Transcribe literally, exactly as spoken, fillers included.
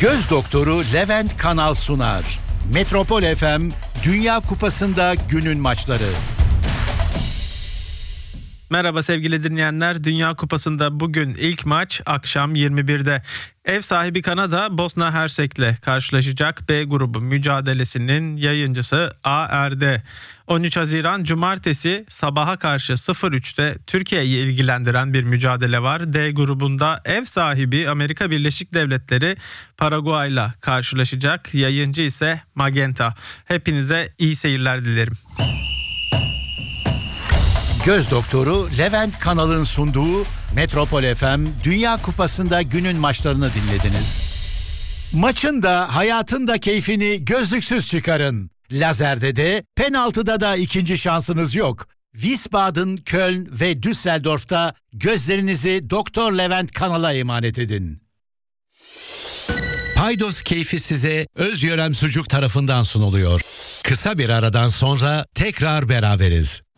Göz doktoru Levent Kanal sunar. Metropol F M Dünya Kupası'nda günün maçları. Merhaba sevgili dinleyenler. Dünya Kupası'nda bugün ilk maç akşam yirmi birde. Ev sahibi Kanada Bosna Hersek'le karşılaşacak. B grubu mücadelesinin yayıncısı A R D. on üç Haziran Cumartesi sabaha karşı sıfır üçte Türkiye'yi ilgilendiren bir mücadele var. D grubunda ev sahibi Amerika Birleşik Devletleri Paraguay'la karşılaşacak. Yayıncı ise Magenta. Hepinize iyi seyirler dilerim. Göz doktoru Levent Kanal'ın sunduğu Metropol F M Dünya Kupası'nda günün maçlarını dinlediniz. Maçın da hayatın da keyfini gözlüksüz çıkarın. Lazerde de penaltıda da ikinci şansınız yok. Wiesbaden, Köln ve Düsseldorf'ta gözlerinizi Doktor Levent Kanal'a emanet edin. Paydos keyfi size Özyörem Sucuk tarafından sunuluyor. Kısa bir aradan sonra tekrar beraberiz.